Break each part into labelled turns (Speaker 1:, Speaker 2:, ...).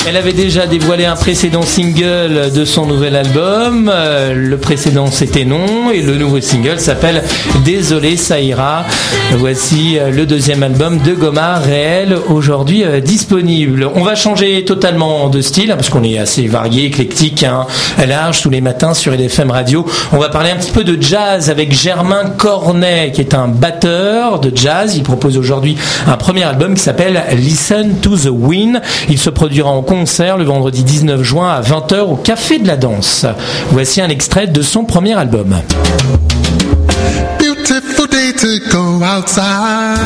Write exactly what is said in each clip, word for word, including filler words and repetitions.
Speaker 1: Elle avait déjà dévoilé un précédent single de son nouvel album. Euh, le précédent c'était Non et le nouveau single s'appelle Désolé ça ira. Voici euh, le deuxième album de Goma Réel aujourd'hui euh, disponible. On va changer totalement de style hein, parce qu'on est assez varié, éclectique, hein, large tous les matins sur L F M Radio. On va parler un petit peu de jazz avec Germain Cornet qui est un batteur de jazz. Il propose aujourd'hui un premier album qui s'appelle Listen to the Wind. Il se produira en concert le vendredi dix-neuf juin à vingt heures au Café de la Danse. Voici un extrait de son premier album.
Speaker 2: Beautiful day to go outside.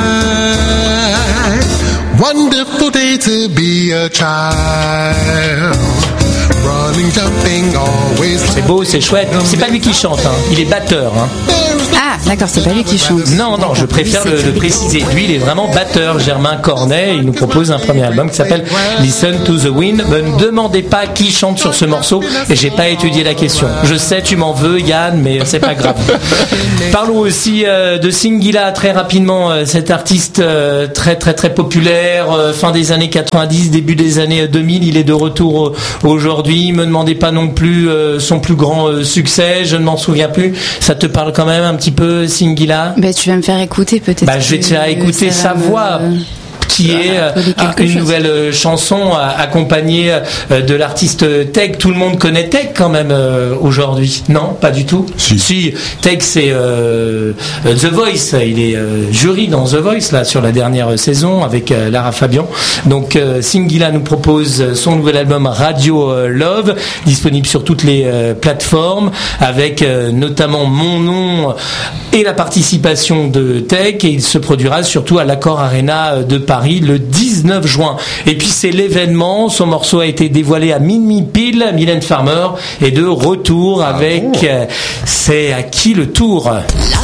Speaker 2: Wonderful day to be a child. Running, jumping, always.
Speaker 1: C'est beau, c'est chouette. C'est pas lui qui chante, hein. Il est batteur. Hein.
Speaker 3: Ah, d'accord, c'est pas lui qui chante.
Speaker 1: Non, non, je préfère le, le préciser. Lui, il est vraiment batteur, Germain Cornet. Il nous propose un premier album qui s'appelle Listen to the Wind. Ne me demandez pas qui chante sur ce morceau et j'ai pas étudié la question. Je sais, tu m'en veux, Yann, mais c'est pas grave. Parlons aussi euh, de Singila très rapidement. Euh, cet artiste euh, très très très populaire, euh, fin des années quatre-vingt-dix, début des années deux mille. Il est de retour euh, aujourd'hui. Me demandez pas non plus euh, son plus grand euh, succès. Je ne m'en souviens plus. Ça te parle quand même un petit peu, Singila?
Speaker 3: Bah, tu vas me faire écouter peut-être.
Speaker 1: Bah, je vais te faire écouter sa voix. Me... qui est euh, une chose. nouvelle euh, chanson euh, accompagnée euh, de l'artiste Teg. Tout le monde connaît Teg quand même euh, aujourd'hui. Non, pas du tout.
Speaker 2: Si,
Speaker 1: si Teg c'est euh, The Voice. Il est euh, jury dans The Voice là sur la dernière saison avec euh, Lara Fabian. Donc euh, Singila nous propose son nouvel album Radio euh, Love, disponible sur toutes les euh, plateformes, avec euh, notamment Mon Nom et la participation de Teg. Et il se produira surtout à l'Accor Arena de Paris le dix-neuf juin. Et puis c'est l'événement, son morceau a été dévoilé à minuit pile. Mylène Farmer est de retour avec euh, C'est à qui le tour?